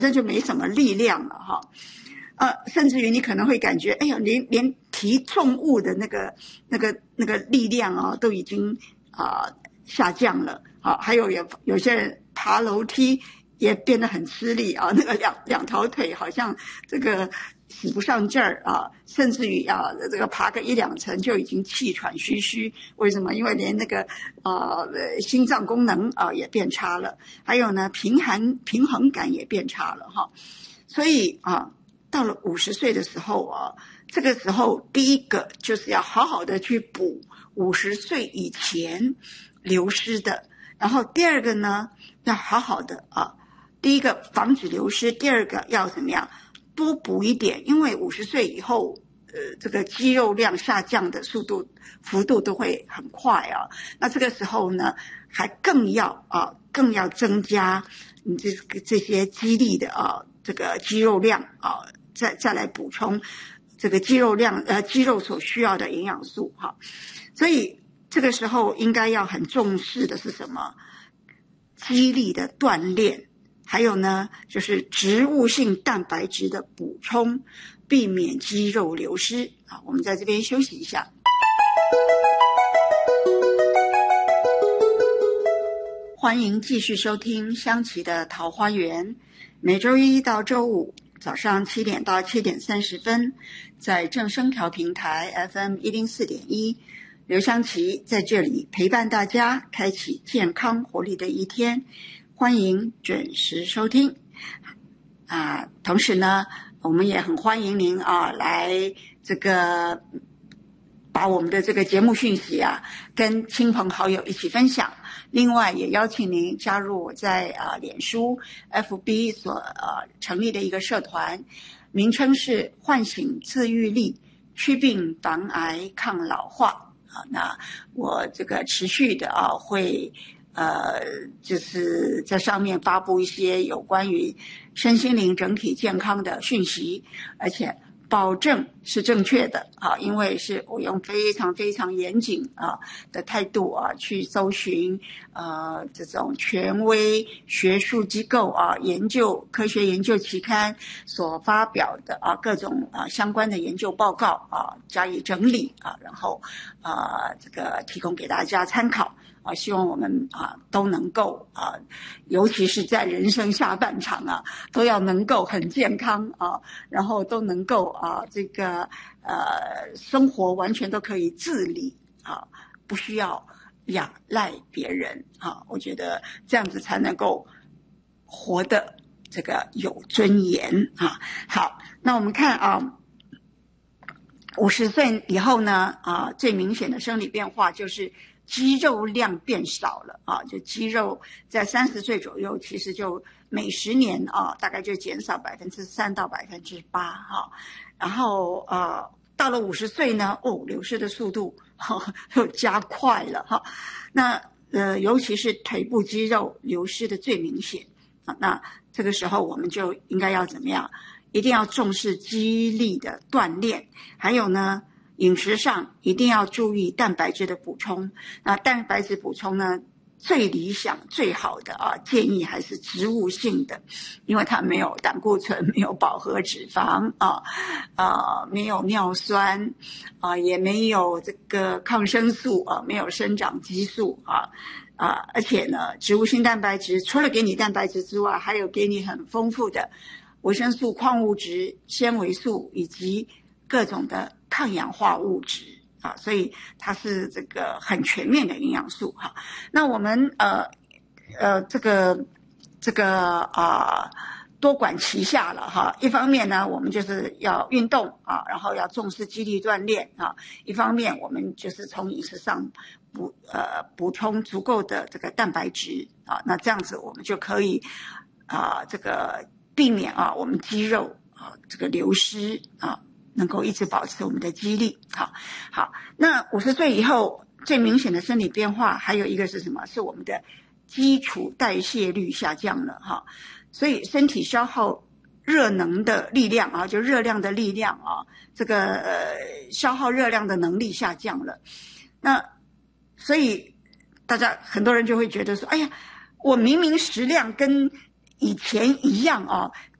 这就没什么力量了哈。甚至于你可能会感觉，哎呀，连提重物的那个力量啊，都已经下降了啊。还有有些人爬楼梯也变得很吃力啊，那个两条腿好像这个使不上劲儿啊，甚至于这个爬个1-2层就已经气喘吁吁。为什么？因为连那个心脏功能也变差了，还有呢平衡感也变差了哈。所以到了50岁的时候这个时候第一个就是要好好的去补50岁以前流失的，然后第二个呢要好好的第一个防止流失，第二个要怎么样多补一点，因为50岁以后这个肌肉量下降的幅度都会很快那这个时候呢还更要增加你这些肌力的这个肌肉量再来补充这个肌肉所需要的营养素所以这个时候应该要很重视的是什么？肌力的锻炼，还有呢就是植物性蛋白质的补充，避免肌肉流失我们在这边休息一下。欢迎继续收听香琪的桃花源，每周一到周五早上7点到7点30分，在正声调频台 FM 104.1，刘香琪在这里陪伴大家，开启健康活力的一天，欢迎准时收听同时呢我们也很欢迎您来这个把我们的这个节目讯息跟亲朋好友一起分享。另外也邀请您加入我在脸书 FB 所成立的一个社团，名称是唤醒自愈力，祛病防癌抗老化那我这个持续的会就是在上面发布一些有关于身心灵整体健康的讯息，而且保证是正确的因为是我用非常非常严谨的态度去搜寻这种权威学术机构科学研究期刊所发表的各种相关的研究报告加以整理然后这个提供给大家参考希望我们都能够尤其是在人生下半场都要能够很健康然后都能够这个生活完全都可以自理不需要仰赖别人我觉得这样子才能够活得这个有尊严好，那我们看50岁以后呢最明显的生理变化就是肌肉量变少了就肌肉在30岁左右其实就每10年大概就减少3%到8%然后到了50岁呢流失的速度又加快了那尤其是腿部肌肉流失的最明显那这个时候我们就应该要怎么样？一定要重视肌力的锻炼，还有呢饮食上一定要注意蛋白质的补充。那蛋白质补充呢，最理想最好的建议还是植物性的，因为它没有胆固醇，没有饱和脂肪没有尿酸也没有这个抗生素没有生长激素而且呢植物性蛋白质除了给你蛋白质之外，还有给你很丰富的维生素、矿物质、纤维素以及各种的抗氧化物质所以它是这个很全面的营养素那我们这个多管齐下了一方面呢我们就是要运动然后要重视肌力锻炼一方面我们就是从饮食上补充足够的这个蛋白质那这样子我们就可以这个避免我们肌肉这个流失能够一直保持我们的肌力好，那50岁以后最明显的生理变化还有一个是什么？是我们的基础代谢率下降了所以身体消耗热能的力量就热量的力量这个消耗热量的能力下降了。那所以大家很多人就会觉得说，哎呀，我明明食量跟以前一样哦，